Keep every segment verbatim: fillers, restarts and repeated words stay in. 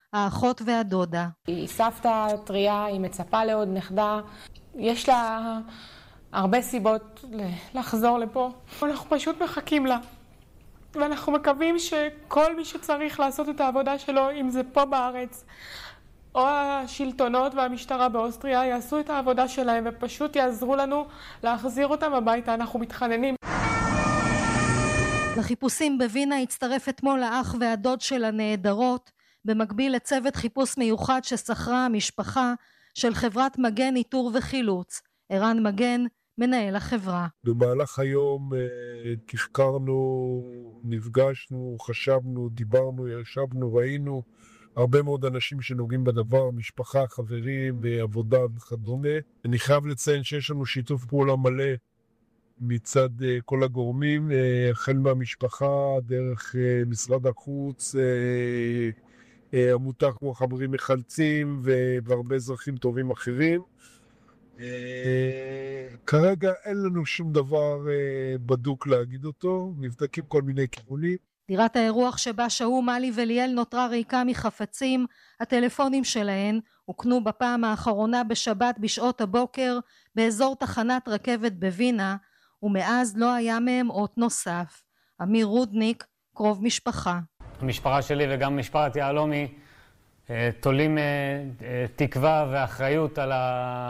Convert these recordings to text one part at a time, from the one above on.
האחות והדודה. היא סבתא טריה, היא מצפה לעוד נכדה. יש לה הרבה סיבות לחזור לפה. אנחנו פשוט מחכים לה. ואנחנו מקווים שכל מי שצריך לעשות את העבודה שלו, אם זה פה בארץ, או השלטונות והמשטרה באוסטריה, יעשו את העבודה שלהם ופשוט יעזרו לנו להחזיר אותם הביתה. אנחנו מתחננים. לחיפושים בווינה הצטרף אתמול האח והדוד של הנעדרות, במקביל לצוות חיפוש מיוחד ששכרה המשפחה של חברת מגן איתור וחילוץ. ערן מגן, מנהל החברה. במהלך היום תחקרנו, נפגשנו, חשבנו, דיברנו, ישבנו, ראינו הרבה מאוד אנשים שנוגעים בדבר, משפחה, חברים, עבודה וכדומה. אני חייב לציין שיש לנו שיתוף פעולה מלא מצד כל הגורמים, החל מהמשפחה, דרך משרד החוץ, עמותה כמו חברים מחלצים והרבה אזרחים טובים אחרים. כרגע אין לנו שום דבר בדוק להגיד אותו, נבדקים כל מיני כיוונים. דירת האירוח שבה שהו מלי וליאל נותרה ריקה מחפצים, הטלפונים שלהן הוקנו בפעם האחרונה בשבת בשעות הבוקר באזור תחנת רכבת בווינה, ומאז לא היה מהם אות נוסף. אמיר רודניק, קרוב משפחה. המשפחה שלי וגם משפחת יעלומי תולים תקווה ואחריות על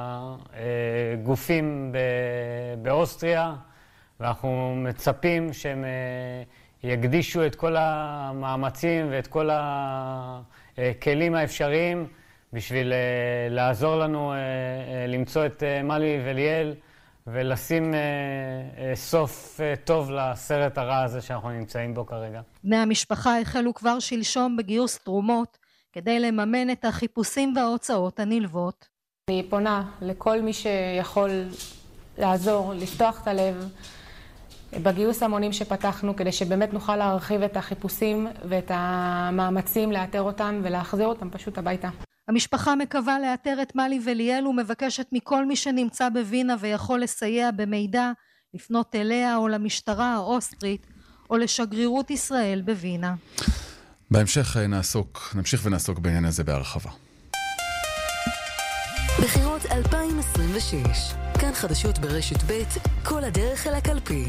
הגופים באוסטריה, ואנחנו מצפים שהם יקדישו את כל המאמצים ואת כל הכלים האפשריים בשביל לעזור לנו למצוא את מלי וליאל ולשים סוף טוב לסרט הרע הזה שאנחנו נמצאים בו כרגע. בני המשפחה החלו כבר שלשום בגיוס תרומות כדי לממן את החיפושים וההוצאות הנלוות. אני פונה לכל מי שיכול לעזור, לפתוח את הלב בגיוס המונים שפתחנו, כדי שבאמת נוכל להרחיב את החיפושים ואת המאמצים לאתר אותם ולהחזיר אותם פשוט הביתה. המשפחה מקווה לאתר את מלי וליאל ומבקשת מכל מי שנמצא בווינה ויכול לסייע במידע, לפנות אליה או למשטרה האוסטרית או לשגרירות ישראל בווינה. בהמשך נעסוק, נמשיך ונעסוק בעניין הזה בהרחבה. בחירות אלפיים עשרים ושש, כאן חדשות ברשת ב', כל הדרך אל הקלפי.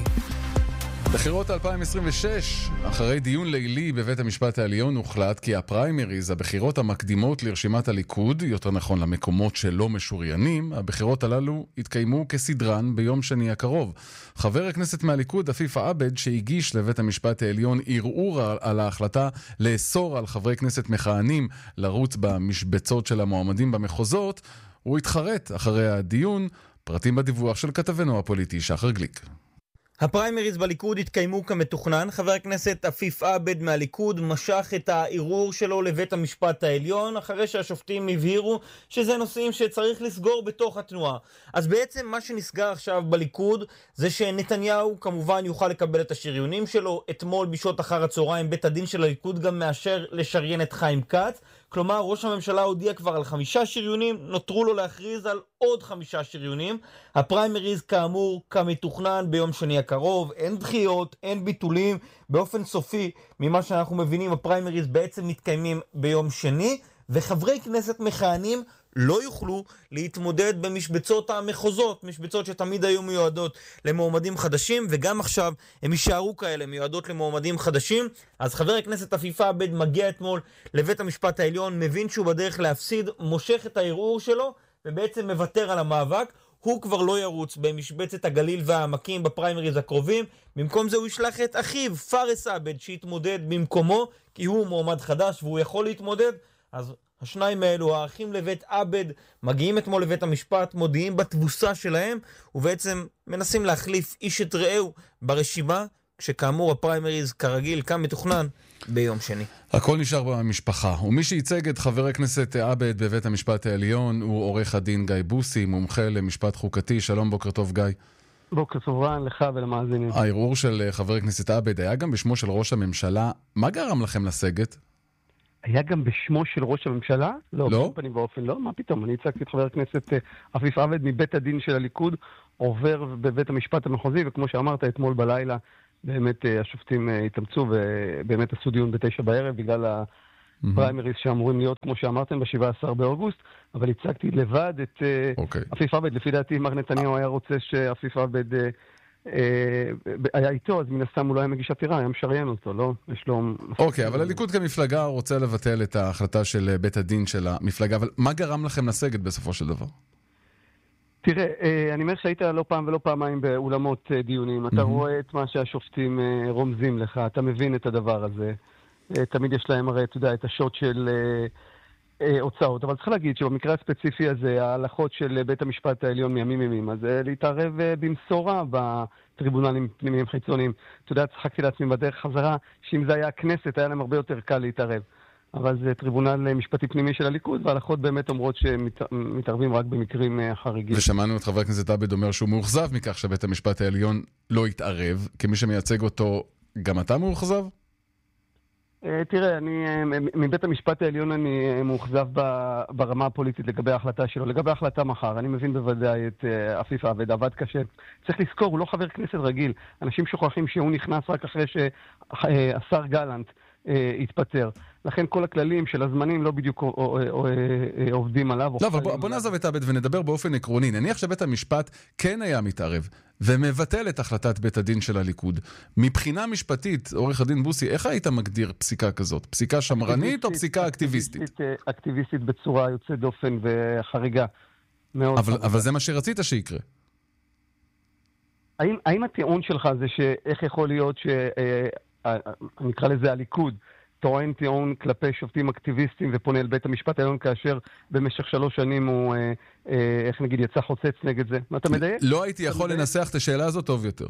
בחירות אלפיים עשרים ושש, אחרי דיון לילי בבית המשפט העליון, הוחלט כי הפריימריז, הבחירות המקדימות לרשימת הליכוד, יותר נכון למקומות שלא משוריינים, הבחירות הללו התקיימו כסדרן ביום שני הקרוב. חבר הכנסת מהליכוד, עפיף עבד, שהגיש לבית המשפט העליון ערעור על ההחלטה לאסור על חברי כנסת מכהנים לרוץ במשבצות של המועמדים במחוזות, הוא התחרט אחרי הדיון. פרטים בדיווח של כתבנו הפוליטי שחר גליק. הפריימריז בליכוד התקיימו כמתוכנן. חבר הכנסת עפיף עבד מהליכוד משך את הערעור שלו לבית המשפט העליון, אחרי שהשופטים הבהירו שזה נושאים שצריך לסגור בתוך התנועה. אז בעצם מה שנסגר עכשיו בליכוד זה שנתניהו כמובן יוכל לקבל את השריונים שלו. אתמול בשעות אחר הצהריים בית הדין של הליכוד גם מאשר לשריין את חיים כץ. כלומר, ראש הממשלה הודיע כבר על חמישה שריונים, נותרו לו להכריז על עוד חמישה שריונים. הפריימריז כאמור כמתוכנן ביום שני הקרוב, אין דחיות, אין ביטולים. באופן סופי, ממה שאנחנו מבינים, הפריימריז בעצם מתקיימים ביום שני, וחברי כנסת מכהנים לא יוכלו להתמודד במשבצות המחוזות, משבצות שתמיד היו מיועדות למועמדים חדשים, וגם עכשיו הם יישארו כאלה, מיועדות למועמדים חדשים. אז חבר הכנסת עפיף עבד מגיע אתמול לבית המשפט העליון, מבין שהוא בדרך להפסיד, מושך את הערעור שלו, ובעצם מוותר על המאבק. הוא כבר לא ירוץ במשבצת הגליל והעמקים בפריימריז הקרובים. במקום זה הוא ישלח את אחיו, פארס עבד, שיתמודד במקומו, כי הוא מועמד חדש והוא יכול להתמודד. אז השניים האלו, האחים לבית עבד, מגיעים אתמול לבית המשפט, מודיעים בתבוסה שלהם, ובעצם מנסים להחליף איש את רעהו ברשימה, כשכאמור הפריימריז כרגיל כאן מתוכנן ביום שני. הכל נשאר במשפחה. ומי שייצג את חבר הכנסת עבד בבית המשפט העליון הוא עורך הדין גיא בוסי, מומחה למשפט חוקתי. שלום, בוקר טוב גיא. בוקר טוב רן, לך ולמאזינים. הערעור של חבר הכנסת עבד היה גם בשמו של ראש הממשלה. מה גרם לכם לסגת? היה גם בשמו של ראש הממשלה? לא. לא? פנים באופן לא? מה פתאום? אני הצגתי את חבר הכנסת עפיף עבד מבית הדין של הליכוד, עובר בבית המשפט המחוזי, וכמו שאמרת, אתמול בלילה באמת השופטים התאמצו ובאמת עשו דיון בתשע בערב בגלל פריימריז שאמורים להיות, כמו שאמרתם, ב-שבעה עשר באוגוסט, אבל הצגתי לבד את עפיף עבד. לפי דעתי, מר נתניהו היה רוצה שעפיף עבד היה איתו, אז מן הסתם הוא לא היה מגיש עתירה, היה משריין אותו, לא? יש לו... אוקיי, אבל הליכוד כמפלגה רוצה לבטל את ההחלטה של בית הדין של המפלגה, אבל מה גרם לכם לסגת בסופו של דבר? תראה, אני אומר שהיית לא פעם ולא פעמיים באולמות דיונים, אתה רואה את מה שהשופטים רומזים לך, אתה מבין את הדבר הזה. תמיד יש להם הרי, אתה יודע, את השוט של הוצאות, אבל צריך להגיד שבמקרה הספציפי הזה, ההלכות של בית המשפט העליון מימים ימים, אז להתערב במשורה בטריבונלים פנימיים חיצוניים. אתה יודע, צחקתי לעצמי בדרך חזרה, שאם זה היה הכנסת, היה להם הרבה יותר קל להתערב. אבל זה טריבונל משפטי פנימי של הליכוד, וההלכות באמת אומרות שמתערבים רק במקרים חריגים. ושמענו את חבר הכנסת עבד אומר שהוא מאוכזב מכך שבית המשפט העליון לא יתערב. כמי שמייצג אותו, גם אתה מאוכזב? תראה, אני, מבית המשפט העליון אני מאוכזב ברמה הפוליטית לגבי ההחלטה שלו. לגבי ההחלטה מחר, אני מבין בוודאי את עפיף עבד, עבד קשה. צריך לזכור, הוא לא חבר כנסת רגיל. אנשים שוכחים שהוא נכנס רק אחרי שהשר גלנט התפטר. לכן כל הכללים של הזמנים לא בדיוק עובדים עליו. לא, אבל בוא נעזוב את עבד ונדבר באופן עקרוני. נניח שבית המשפט כן היה מתערב ומבטל את החלטת בית הדין של הליכוד. מבחינה משפטית, עורך הדין בוסי, איך היית מגדיר פסיקה כזאת? פסיקה שמרנית או פסיקה אקטיביסטית? אקטיביסטית בצורה יוצאת דופן וחריגה מאוד. אבל זה מה שרצית שיקרה. האם הטיעון שלך זה שאיך יכול להיות ש... אני אקרא לזה הליכוד, טוען טיעון כלפי שופטים אקטיביסטים ופונה אל בית המשפט העליון כאשר במשך שלוש שנים הוא, אה, אה, איך נגיד, יצא חוצץ נגד זה. מה אתה מדייק? לא הייתי יכול לנסח את השאלה הזאת טוב יותר.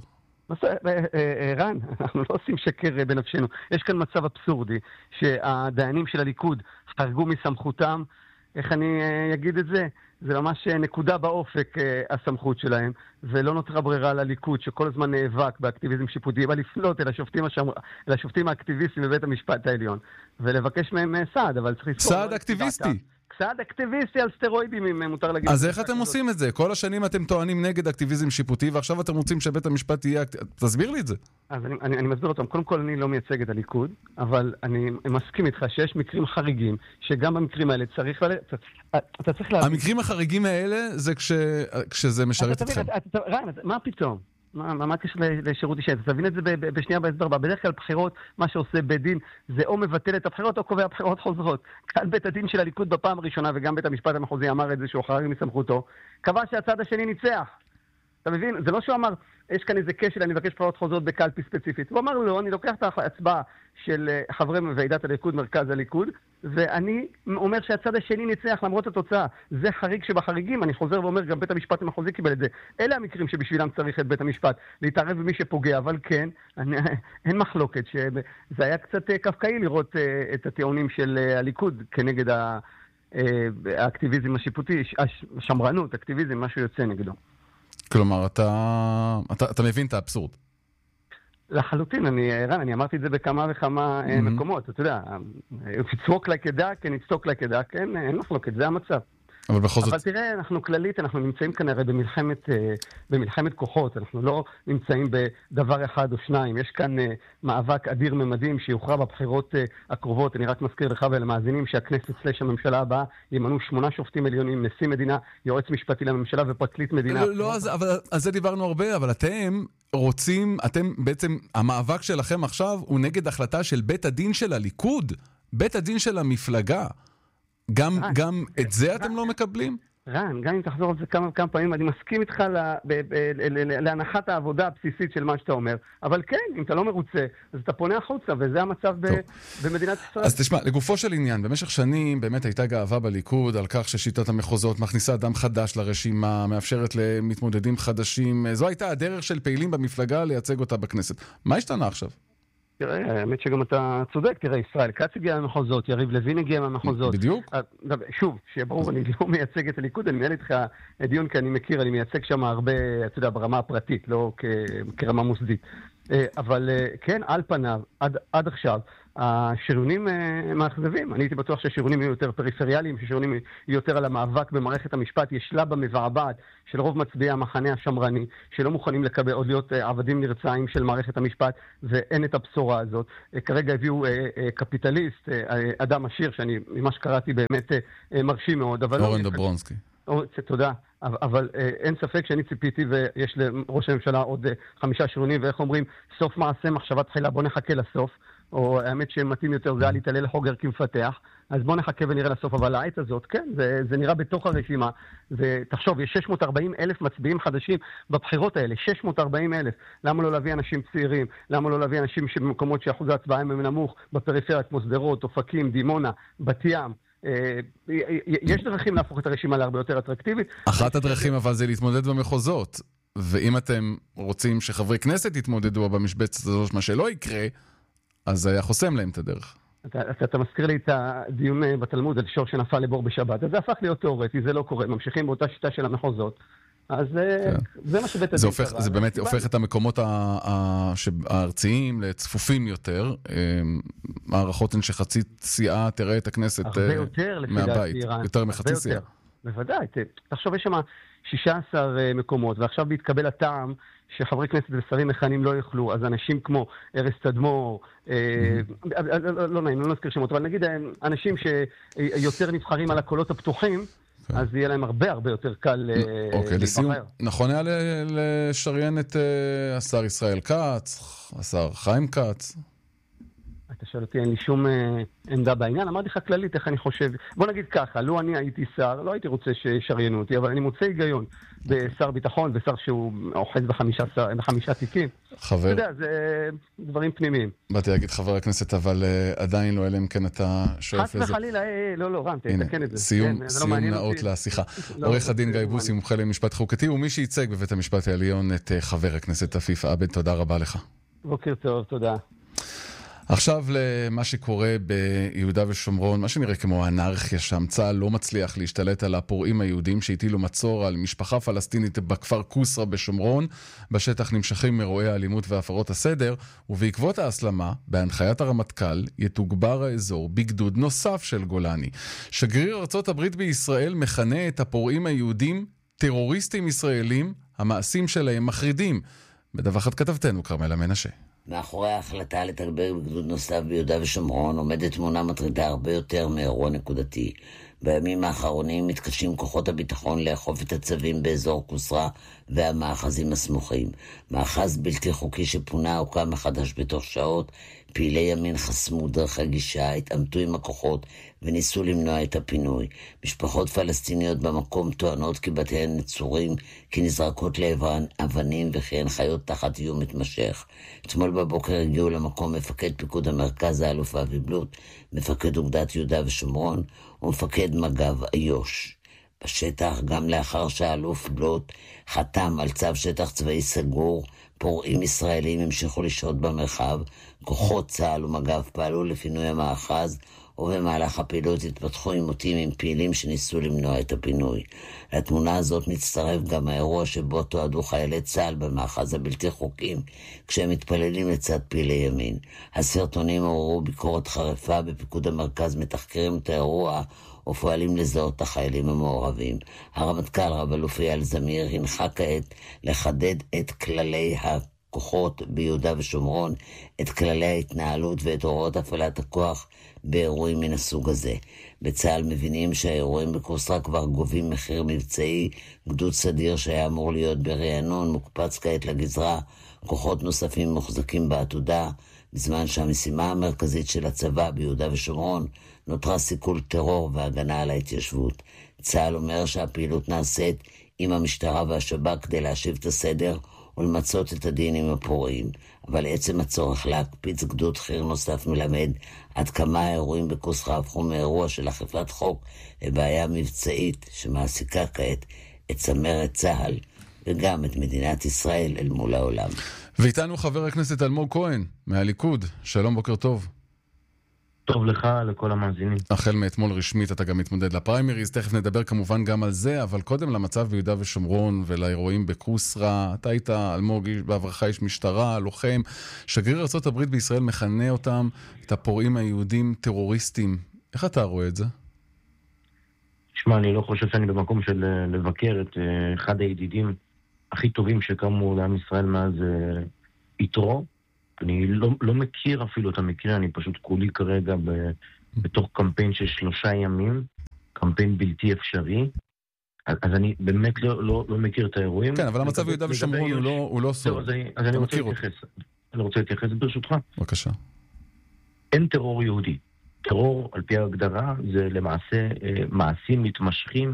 רן, אנחנו לא עושים שקר בנפשנו. יש כאן מצב אבסורדי שהדיינים של הליכוד חרגו מסמכותם. איך אני אגיד את זה? זה ממש נקודה באופק הסמכות שלהם, ולא נותרה ברירה לליכוד שכל הזמן נאבק באקטיביזם שיפוטי, אבל לפנות אל השופטים, השמר... אל השופטים האקטיביסטים בבית המשפט העליון, ולבקש מהם סעד, אבל צריך... סעד אקטיביסטי. סעד אקטיביסטי על סטרואידים, אם מותר להגיד. אז איך אתם עושים את זה? כל השנים אתם טוענים נגד אקטיביזם שיפוטי, ועכשיו אתם רוצים שבית המשפט יהיה... תסביר לי את זה. אז אני, אני, אני מסביר אותם. קודם כל, אני לא מייצג את הליכוד, אבל אני מסכים איתך שיש מקרים חריגים, שגם במקרים האלה צריך... אתה, אתה צריך להבין... המקרים החריגים האלה זה כש, כשזה משרת אתכם. רן, מה פתאום? מה, מה קשור לשירות אישי? אתה תבין את זה בשנייה בהסבר. בדרך כלל בחירות, מה שעושה בית דין, זה או מבטל את הבחירות או קובע בחירות חוזרות. כאן בית הדין של הליכוד בפעם הראשונה, וגם בית המשפט המחוזי אמר את זה שהוא חרג מסמכותו, קבע שהצד השני ניצח. אתה מבין? זה לא שהוא אמר, יש כאן איזה כשל, אני מבקש בחירות חוזרות בקלפי ספציפית. הוא אמר לא, אני לוקח את ההצבעה של חברי ועידת הליכוד, מרכז הליכוד, ואני אומר שהצד השני ניצח למרות התוצאה. זה חריג שבחריגים, אני חוזר ואומר, גם בית המשפט המחוזי קיבל את זה. אלה המקרים שבשבילם צריך את בית המשפט, להתערב במי שפוגע, אבל כן, אני, אין מחלוקת, שזה היה קצת קפקאי לראות את הטיעונים של הליכוד כנגד האקטיביזם השיפוטי, השמרנות, אקטיביזם, משהו יוצא נגדו. כלומר, אתה, אתה, אתה מבין את האבסורד. לחלוטין, אני, רן, אני אמרתי את זה בכמה וכמה mm-hmm. מקומות, אתה יודע, לצעוק like a duck, כן, לצעוק like a duck, כן, אין מחלוקת, זה המצב. אבל בכל זאת... אבל תראה, אנחנו כללית, אנחנו נמצאים כנראה במלחמת, במלחמת כוחות, אנחנו לא נמצאים בדבר אחד או שניים, יש כאן מאבק אדיר ממדים שיוכרע בבחירות הקרובות, אני רק מזכיר לך ולמאזינים שהכנסת סלש הממשלה הבאה ימנו שמונה שופטים עליונים, נשיא מדינה, יועץ משפטי לממשלה ופרקליט מדינה. לא, לא, אז, אבל, על זה דיברנו הרבה, אבל אתם רוצים, אתם בעצם, המאבק שלכם עכשיו הוא נגד החלטה של בית הדין של הליכוד, בית הדין של המפלגה. גם, רן, גם את זה רן, אתם לא מקבלים? רן, גם אם תחזור על זה כמה, כמה פעמים, אני מסכים איתך לה, ב, ב, ל, ל, להנחת העבודה הבסיסית של מה שאתה אומר. אבל כן, אם אתה לא מרוצה, אז אתה פונה החוצה, וזה המצב ב, במדינת ישראל. אז תשמע, לגופו של עניין, במשך שנים באמת הייתה גאווה בליכוד על כך ששיטת המחוזות מכניסה אדם חדש לרשימה, מאפשרת למתמודדים חדשים. זו הייתה הדרך של פעילים במפלגה לייצג אותה בכנסת. מה השתנה עכשיו? תראה, האמת שגם אתה צודק, תראה, ישראל כץ הגיע מהמחוזות, יריב לוין הגיע מהמחוזות. בדיוק. שוב, שיהיה ברור, אני לא מייצג את הליכוד, אני מייצג איתך דיון כי אני מכיר, אני מייצג שם הרבה, אתה יודע, ברמה הפרטית, לא כרמה מוסדית. אבל כן, על פניו, עד, עד עכשיו, השריונים מאכזבים. אני הייתי בטוח שהשריונים יהיו יותר פריפריאליים, שהשריונים יהיו יותר על המאבק במערכת המשפט. יש שלה במבעבעת של רוב מצביעי המחנה השמרני, שלא מוכנים לקבל עוד להיות עבדים נרצעים של מערכת המשפט, ואין את הבשורה הזאת. כרגע הביאו קפיטליסט, אדם עשיר, שאני ממה שקראתי באמת מרשים מאוד. אורן דוברונסקי. תודה. אבל אין ספק שאני ציפיתי ויש לראש הממשלה עוד חמישה שריונים, ואיך אומרים, סוף מעשה מחשבה תחילה, בוא נחכה לסוף. או האמת שמתאים יותר זה היה להתעלל לחוגר כמפתח, אז בוא נחכה ונראה לסוף. אבל העת הזאת, כן, זה, זה נראה בתוך הרשימה, ותחשוב, יש שש מאות וארבעים אלף מצביעים חדשים בבחירות האלה, שש מאות וארבעים אלף. למה לא להביא אנשים צעירים? למה לא להביא אנשים שבמקומות שאחוז ההצבעה הם נמוך, בפריפריה כמו שדרות, אופקים, דימונה, בת ים? יש דרכים להפוך את הרשימה להרבה יותר אטרקטיבית. אחת הדרכים אבל זה להתמודד במחוזות, ואם אתם רוצים שחברי כנסת יתמודדו במשבצת הזאת, מה שלא יקרה, אז היה חוסם להם את הדרך. אתה, אתה, אתה מזכיר לי את הדיון בתלמוד על שור שנפל לבור בשבת, אז זה הפך להיות תיאורטי, זה לא קורה, ממשיכים באותה שיטה של המחוזות, אז כן. זה מה שבית הדין. זה, הופך, זה באמת קיבל... הופך את המקומות הארציים לצפופים יותר, הערכות הן שחצי סיעה תראה את הכנסת יותר, מהבית, איראן. יותר מחצי סיעה. יותר. בוודאי, תחשוב, יש שם שישה עשר מקומות, ועכשיו בהתקבל הטעם שחברי כנסת ושרים מכהנים לא יוכלו, אז אנשים כמו ארז תדמור, לא נעים, לא נזכיר שמות, אבל נגיד אנשים שיותר נבחרים על הקולות הפתוחים, אז יהיה להם הרבה הרבה יותר קל להיבחר. אוקיי, לסיום, נכון היה לשריין את השר ישראל כץ, השר חיים כץ? אתה שואל אותי, אין לי שום עמדה בעניין, אמרתי לך כללית איך אני חושב. בוא נגיד ככה, לא אני הייתי שר, לא הייתי רוצה ששריינו אותי, אבל אני מוצא היגיון בשר ביטחון, ושר שהוא אוחז בחמישה, בחמישה תיקים. חבר. אתה יודע, זה דברים פנימיים. באתי להגיד חבר הכנסת, אבל עדיין לא, אלא אם כן אתה שואף לזה. חס וחלילה, לא, לא, רם, תתקן את זה. סיום, סיום נאות לשיחה. עורך הדין גיא בוסי, מומחה למשפט חוקתי, ומי שייצג בבית המשפט העליון את חבר הכנסת עפיף עבד, תודה רבה לך. בוקר טוב, תודה. עכשיו למה שקורה ביהודה ושומרון, מה שנראה כמו האנרכיה שם. צה"ל לא מצליח להשתלט על הפורעים היהודים שהטילו מצור על משפחה פלסטינית בכפר קוסרה בשומרון. בשטח נמשכים אירועי האלימות והפרות הסדר, ובעקבות ההסלמה, בהנחיית הרמטכ"ל, יתוגבר האזור בגדוד נוסף של גולני. שגריר ארצות הברית בישראל מכנה את הפורעים היהודים טרוריסטים ישראלים, המעשים שלהם מחרידים. מדווחת כתבתנו כרמלה מנשה. מאחורי ההחלטה לתגבר בגדוד נוסף ביהודה ושומרון עומדת תמונה מטרידה הרבה יותר מאירוע נקודתי. בימים האחרונים מתקשים כוחות הביטחון לאכוף את הצווים באזור קוסרה והמאחזים הסמוכים. מאחז בלתי חוקי שפונה הוקם מחדש בתוך שעות. פעילי ימין חסמו דרכי גישה, התעמתו עם הכוחות וניסו למנוע את הפינוי. משפחות פלסטיניות במקום טוענות כי בתיהן נצורים, כי נזרקות לעברן אבנים וכי הן חיות תחת איום מתמשך. אתמול בבוקר הגיעו למקום מפקד פיקוד המרכז האלוף אבי בלוט, מפקד אוגדת יהודה ושומרון ומפקד מג"ב איו"ש. בשטח, גם לאחר שהאלוף בלוט חתם על צו שטח צבאי סגור, פורעים ישראלים המשיכו לשהות במרחב. כוחות צה"ל ומג"ב פעלו לפינוי המאחז, ובמהלך הפעילות התפתחו עימותים עם פעילים שניסו למנוע את הפינוי. לתמונה הזאת מצטרף גם האירוע שבו תועדו חיילי צה"ל במאחז הבלתי חוקיים, כשהם מתפללים לצד פעילי ימין. הסרטונים עוררו ביקורת חריפה. בפיקוד המרכז מתחקרים את האירוע ופועלים לזהות את החיילים המעורבים. הרמטכ"ל רב אלוף אייל זמיר הנחה כעת לחדד את כללי הכוחות ביהודה ושומרון, את כללי ההתנהלות ואת הוראות הפעלת הכוח באירועים מן הסוג הזה. בצה"ל מבינים שהאירועים בקוסרה כבר גובים מחיר מבצעי. גדוד סדיר שהיה אמור להיות ברענון מוקפץ כעת לגזרה. כוחות נוספים מוחזקים בעתודה, בזמן שהמשימה המרכזית של הצבא ביהודה ושומרון נותרה סיכול טרור והגנה על ההתיישבות. צה"ל אומר שהפעילות נעשית עם המשטרה והשב"כ כדי להשיב את הסדר ולמצות את הדין עם הפורעים, אבל עצם הצורך להקפיץ גדוד חי"ר נוסף מלמד עד כמה האירועים בקוסרה הפכו מאירוע של אכיפת חוק לבעיה מבצעית שמעסיקה כעת את צמרת צה"ל וגם את מדינת ישראל אל מול העולם. ואיתנו חבר הכנסת אלמוג כהן מהליכוד. שלום, בוקר טוב. טוב לך, לכל המאזינים. החל מאתמול רשמית אתה גם מתמודד לפריימריז, תכף נדבר כמובן גם על זה, אבל קודם למצב ביהודה ושומרון ולאירועים בקוסרה, אתה היית אלמוג, בעברך איש משטרה, לוחם, שגריר ארצות הברית בישראל מכנה אותם, את הפורעים היהודים טרוריסטים. איך אתה רואה את זה? שמע, אני לא חושב שאני במקום של לבקר את אחד הידידים הכי טובים שקמו לעם ישראל מאז יתרו. אני לא, לא מכיר אפילו את המקרה, אני פשוט כולי כרגע ב, בתוך קמפיין של שלושה ימים, קמפיין בלתי אפשרי, אז, אז אני באמת לא, לא, לא מכיר את האירועים. כן, אבל המצב ביהודה ושומרון הוא לא, הוא לא סוד. אז אני, אז אני רוצה להתייחס, אני רוצה להתייחס ברשותך. בבקשה. אין טרור יהודי. טרור, על פי ההגדרה, זה למעשה מעשים מתמשכים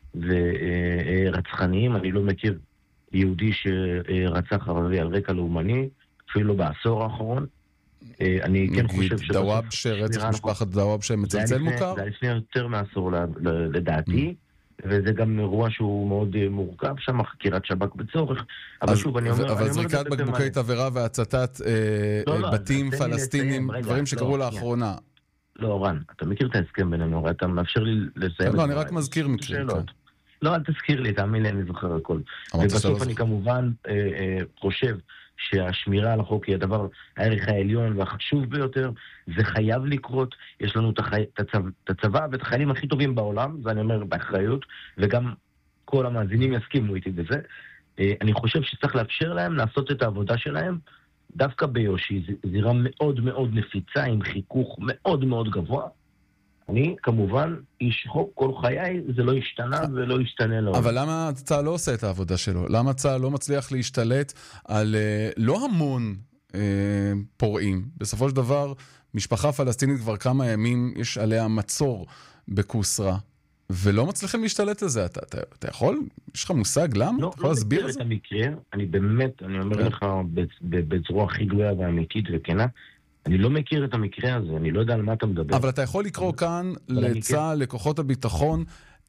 ורצחניים. אני לא מכיר יהודי שרצח ערבי על רקע לאומני, אפילו לא בעשור האחרון. אני כן חושב ש... דוואב שרצח משפחת דוואב שמצלצל מוכר? זה לפני יותר מעשור לדעתי, וזה גם אירוע שהוא מאוד מורכב שם, חקירת שב"כ בצורך. אבל שוב, אני אומר... אבל זריקת בקבוקי תבערה והצתת בתים פלסטינים, דברים שקרו לאחרונה. לא, רן, אתה מכיר את ההסכם בינינו, אתה מאפשר לי לסיים... לא, אני רק מזכיר מקרים. לא, אל תזכיר לי, תאמין לי, אני זוכר הכל. ובסוף אני כמובן חושב שהשמירה על החוק היא הדבר, הערך העליון והחשוב ביותר, זה חייב לקרות, יש לנו את הצבא ואת החיילים הכי טובים בעולם, זה אני אומר באחריות, וגם כל המאזינים יסכימו איתי בזה. אני חושב שצריך לאפשר להם לעשות את העבודה שלהם, דווקא ביושי, זירה מאוד מאוד נפיצה, עם חיכוך מאוד מאוד גבוה. אני, כמובן, איש חוק כל חיי, זה לא השתנה ולא ישתנה לו. אבל למה צה"ל לא עושה את העבודה שלו? למה צה"ל לא מצליח להשתלט על לא המון אה, פורעים? בסופו של דבר, משפחה פלסטינית כבר כמה ימים, יש עליה מצור בקוסרה, ולא מצליחים להשתלט לזה. אתה, אתה, אתה יכול? יש לך מושג למה? לא, אתה יכול להסביר את זה? המקרה, אני באמת, אני אומר לך בצורה הכי גלויה ואמיתית וכנה, אני לא מכיר את המקרה הזה, אני לא יודע על מה אתה מדבר. אבל אתה יכול לקרוא כאן לצה"ל, לכוחות הביטחון,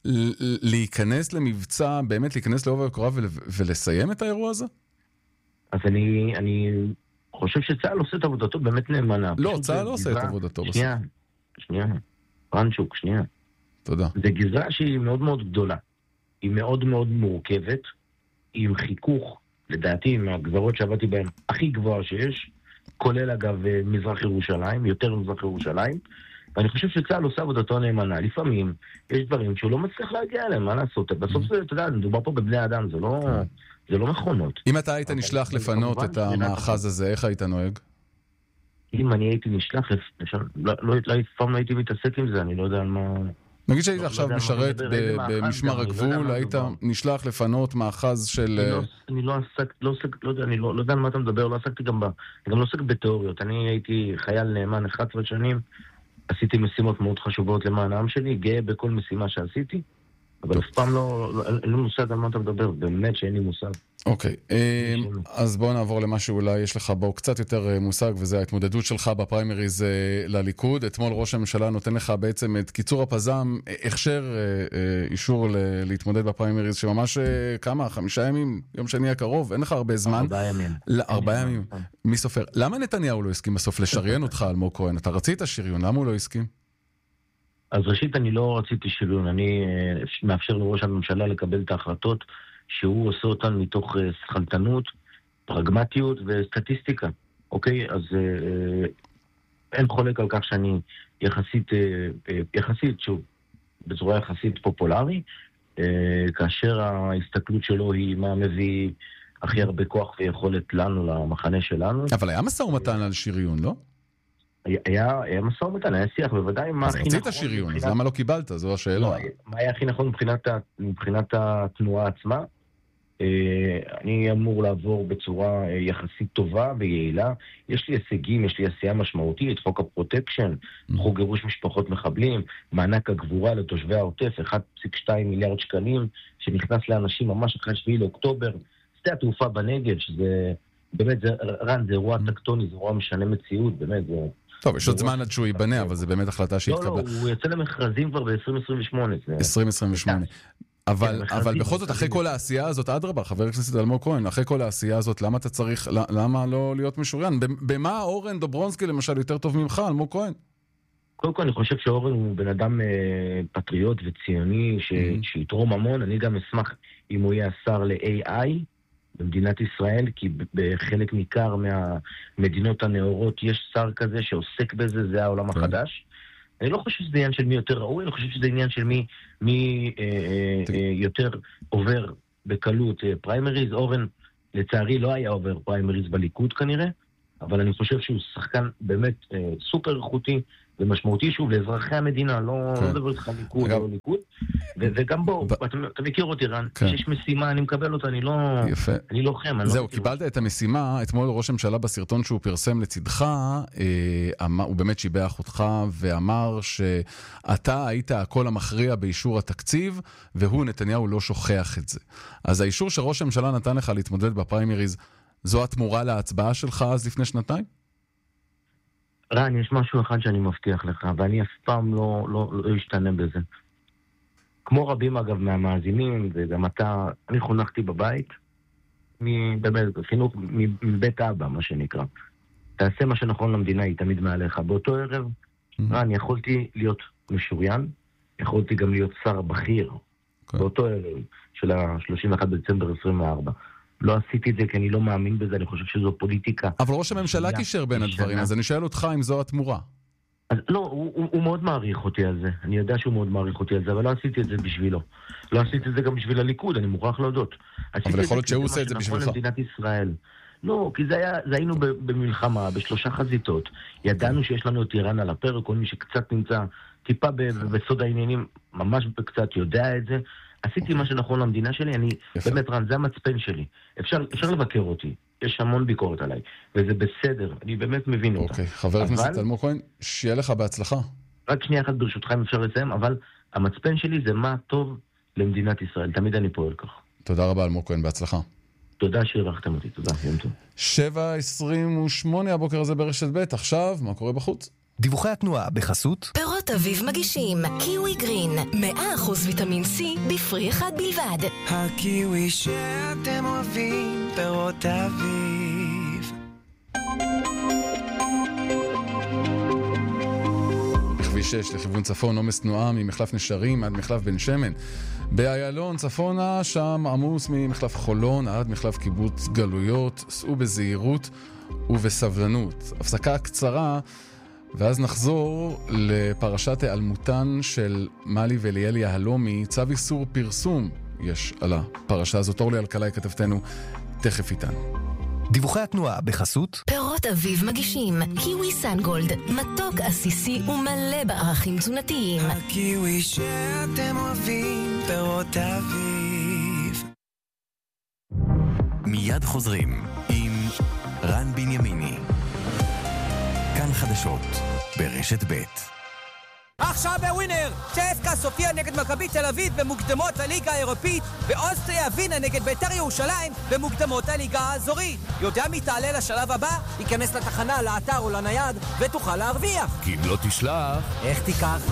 להיכנס למבצע, באמת להיכנס לעובר הקורה ולסיים את האירוע הזה? אז אני, אני חושב שצה"ל עושה את עבודתו באמת נאמנה. לא, צה"ל לא עושה את עבודתו. שנייה, שנייה, רנצ'וק, שנייה. תודה. זה גזרה שהיא מאוד מאוד גדולה. היא מאוד מאוד מורכבת, היא עם חיכוך, לדעתי, מהגזרות שעבדתי בהן הכי גבוהה שיש, כולל אגב מזרח ירושלים, יותר מזרח ירושלים, ואני חושב שצה"ל עושה עבודתו נאמנה. לפעמים יש דברים שהוא לא מצליח להגיע אליהם, מה לעשות? בסוף זה, אתה יודע, מדובר פה בבני אדם, זה לא, זה לא מכונות. אם אתה היית נשלח לפנות את המאחז הזה, איך היית נוהג? אם אני הייתי נשלח, לפעמים הייתי מתעסק עם זה, אני לא יודע על מה... נגיד שהיית עכשיו משרת במשמר הגבול, היית נשלח לפנות מאחז של... אני לא עסק, לא עסק, לא יודע, אני לא יודע על מה אתה מדבר, לא עסקתי גם ב... אני גם לא עסק בתיאוריות. אני הייתי חייל נאמן אחת עשרה שנים, עשיתי משימות מאוד חשובות למען העם שלי, גאה בכל משימה שעשיתי, אבל אף פעם לא, אין לי מושג על מה אתה מדבר, באמת שאין לי מושג. אוקיי, אז בואו נעבור למה שאולי יש לך בו קצת יותר מושג, וזה ההתמודדות שלך בפריימריז לליכוד. אתמול ראש הממשלה נותן לך בעצם את קיצור הפזם, הכשר אישור להתמודד בפריימריז, שממש כמה, חמישה ימים, יום שני הקרוב, אין לך הרבה זמן. ארבעה ימים. ארבעה ימים, מי סופר? למה נתניהו לא הסכים בסוף לשריין אותך, אלמוג כהן? אתה רצית שריון, למה הוא לא הסכים? אז ראשית, אני לא רציתי שריון, אני מאפשר לראש הממשלה לקבל את ההחלטות שהוא עושה אותן מתוך סחלטנות, פרגמטיות וסטטיסטיקה, אוקיי? אז אה, אין חולק על כך שאני יחסית, אה, יחסית, שוב, בצורה יחסית פופולרי, אה, כאשר ההסתכלות שלו היא מה מביא הכי הרבה כוח ויכולת לנו, למחנה שלנו. אבל היה משא ומתן על שריון, לא? היה, היה משא ומתן, היה שיח, בוודאי מה הכי נכון... אז רצית שריון, אז למה לא קיבלת? זו השאלה. לא, מה היה הכי נכון מבחינת, מבחינת התנועה עצמה? אני אמור לעבור בצורה יחסית טובה ויעילה. יש לי הישגים, יש לי עשייה משמעותית, חוק הפרוטקשן, חוק גירוש משפחות מחבלים, מענק הגבורה לתושבי העוטף, אחד נקודה שתיים מיליארד שקלים, שנכנס לאנשים ממש אחרי שביעי לאוקטובר, שדה התעופה בנגב, שזה באמת, זה, רן, זה אירוע טקטוני, זה אירוע משנה מציאות, באמת, זה... טוב, יש עוד זמן עד שהוא ייבנה, אבל זה באמת החלטה שהתקבלה. לא, לא, הוא יצא למכרזים כבר ב-עשרים עשרים ושמונה. עשרים עשרים ושמונה. אבל, אבל בכל זאת, אחרי כל העשייה הזאת, אדרבה, חבר הכנסת אלמוג כהן, אחרי כל העשייה הזאת, למה אתה צריך, למה לא להיות משוריין? במה אורן דוברונסקי למשל יותר טוב ממך, אלמוג כהן? קודם כל אני חושב שאורן הוא בן אדם אה, פטריוט וציוני ש... mm-hmm. שיתרום המון. אני גם אשמח אם הוא יהיה השר ל-איי איי במדינת ישראל, כי בחלק ניכר מהמדינות הנאורות יש שר כזה שעוסק בזה, זה העולם okay. החדש. אני לא חושב שזה עניין של מי יותר ראוי, אני חושב שזה עניין של מי, מי אה, אה, יותר עובר בקלות אה, פריימריז. אורן לצערי לא היה עובר פריימריז בליכוד כנראה, אבל אני חושב שהוא שחקן באמת אה, סופר איכותי ומשמעותי, שוב, לאזרחי המדינה, לא מדבר איתך ליכוד או ליכוד, וגם בו, אתה מכיר אותי רן, שיש משימה, אני מקבל אותה, אני לא חם. זהו, קיבלת את המשימה, אתמול ראש הממשלה בסרטון שהוא פרסם לצדך, הוא באמת שיבח אותך ואמר שאתה היית הקול המכריע באישור התקציב, והוא, נתניהו, לא שוכח את זה. אז האישור שראש הממשלה נתן לך להתמודד בפריימריז, זו התמורה להצבעה שלך אז לפני שנתיים? רן, יש משהו אחד שאני מבטיח לך, ואני אף פעם לא, לא, לא אשתנה בזה. כמו רבים אגב מהמאזינים, וגם אתה, אני חונכתי בבית, באמת, חינוך מבית אבא, מה שנקרא. תעשה מה שנכון למדינה, היא תמיד מעליך. באותו ערב, mm-hmm. רן, יכולתי להיות משוריין, יכולתי גם להיות שר בכיר, okay. באותו ערב של ה-שלושים ואחד בדצמבר עשרים וארבע. לא עשיתי את זה כי אני לא מאמין בזה, אני חושב שזו פוליטיקה. אבל ראש הממשלה קישר בין הדברים, אז אני שואל אותך אם זו התמורה. אז לא, הוא, הוא, הוא מאוד מעריך אותי על זה. אני יודע שהוא מאוד מעריך אותי על זה, אבל לא עשיתי את זה בשבילו. לא עשיתי את זה גם בשביל הליכוד, אני מוכרח להודות. אבל יכול להיות שהוא עושה את זה בשבילך. למדינת ישראל. לא, כי זה היה, זה היינו במלחמה, בשלושה חזיתות. ידענו שיש לנו את איראן על הפרק, כל מי שקצת נמצא טיפה בסוד העניינים, ממש קצת יודע את זה. עשיתי מה שנכון למדינה שלי, אני, באמת רן, זה המצפן שלי. אפשר, אפשר לבקר אותי, יש המון ביקורת עליי, וזה בסדר, אני באמת מבין אותה. אוקיי, חבר הכנסת אלמוג כהן, שיהיה לך בהצלחה. רק שנייה אחת ברשותך אם אפשר לסיים, אבל המצפן שלי זה מה טוב למדינת ישראל, תמיד אני פועל כך. תודה רבה אלמוג כהן, בהצלחה. תודה שהערכתם אותי, תודה, יום טוב. שבע עשרים ושמונה הבוקר הזה ברשת ב', עכשיו, מה קורה בחוץ? דיווחי התנועה בחסות פירות אביב מגישים קיווי גרין מאה אחוז ויטמין C בפרי אחד בלבד. הקיווי שאתם אוהבים, פירות אביב. בכביש שש לכיוון צפון עומס תנועה ממחלף נשרים עד מחלף בן שמן. באיילון צפונה שם עמוס ממחלף חולון עד מחלף קיבוץ גלויות. סעו בזהירות ובסבלנות. הפסקה קצרה ואז נחזור לפרשת העלמותן של מלי ואליאל יהלומי. צו איסור פרסום יש על הפרשה הזאת. אורלי אלקלעי כתבתנו תכף איתן. דיווחי התנועה בחסות פירות אביב מגישים קיווי סנגולד, מתוק עסיסי ומלא בערכים תזונתיים. הקיווי שאתם אוהבים, פירות אביב. מיד חוזרים עם רן בנימיני. כאן חדשות ברשת ב'. עכשיו בווינר, צ'סקה סופיה נגד מכבי תל אביב במוקדמות הליגה האירופית, ואוסטריה ווינה נגד בית"ר ירושלים במוקדמות הליגה האזורית. יודע מי תעלה לשלב הבא? ייכנס לתחנה, לאתר או לנייד ותוכל להרוויח. כי אם לא תשלח, איך תיקח?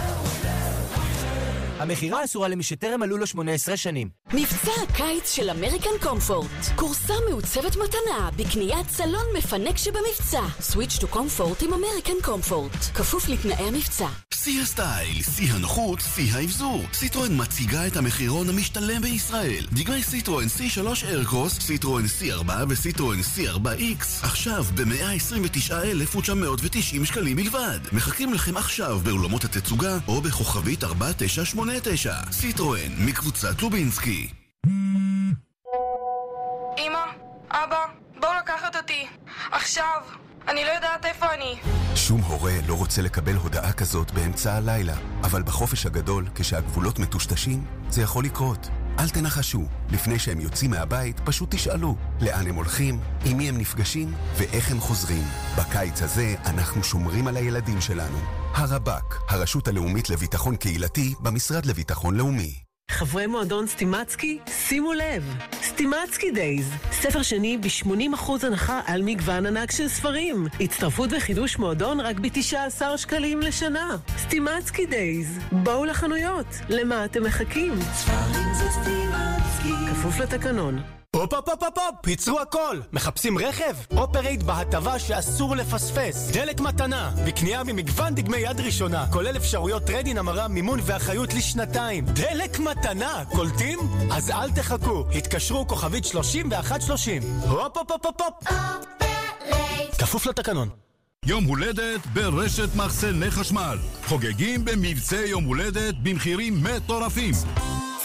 המחירה אסורה למי שטרם מלאו לו שמונה עשרה שנים. מבצע הקיץ של אמריקן קומפורט. קורסה מעוצבת מתנה בקניית סלון מפנק שבמבצע. סוויץ' טו קומפורט עם אמריקן קומפורט. כפוף לתנאי המבצע. שיא הסטייל, שיא הנוחות, שיא האבזור. סיטרואן מציגה את המחירון המשתלם בישראל. דגמי סיטרואן סי שלוש איירקרוס, סיטרואן סי ארבע וסיטרואן סי ארבע איקס. עכשיו ב-מאה עשרים ותשעה אלף ותשע מאות ותשעים שקלים בלבד. מחכים לכם עכשיו באולמות התצוגה או בכוכבית ארבע תשע שמונה תשע. סיטרואן מקבוצת לובינסקי. אמא, אבא, בואו לקחת אותי. עכשיו. אני לא יודעת איפה אני. שום הורה לא רוצה לקבל הודעה כזאת באמצע הלילה. אבל בחופש הגדול, כשהגבולות מטושטשים, זה יכול לקרות. אל תנחשו. לפני שהם יוצאים מהבית, פשוט תשאלו לאן הם הולכים, עם מי הם נפגשים ואיך הם חוזרים. בקיץ הזה אנחנו שומרים על הילדים שלנו. הרב"ק, הרשות הלאומית לביטחון קהילתי במשרד לביטחון לאומי. חברי מועדון סטימצקי, שימו לב, סטימצקי דייז, ספר שני ב-שמונים אחוז הנחה על מגוון ענק של ספרים. הצטרפות וחידוש מועדון רק ב-תשעה עשר שקלים לשנה. סטימצקי דייז, בואו לחנויות, למה אתם מחכים? ספרים זה סטימצקי. כפוף לתקנון. הופ הופ הופ הופ, ייצרו הכל. מחפשים רכב? אופרייט בהטבה שאסור לפספס. דלק מתנה, בקנייה ממגוון דגמי יד ראשונה, כולל אפשרויות טריידין, המרה, מימון ואחריות לשנתיים. דלק מתנה, קולטים? אז אל תחכו, התקשרו כוכבית שלושים ואחת שלושים. הופ הופ הופ הופ הופ. כפוף לתקנון. יום הולדת ברשת מחסני חשמל. חוגגים במבצע יום הולדת במחירים מטורפים.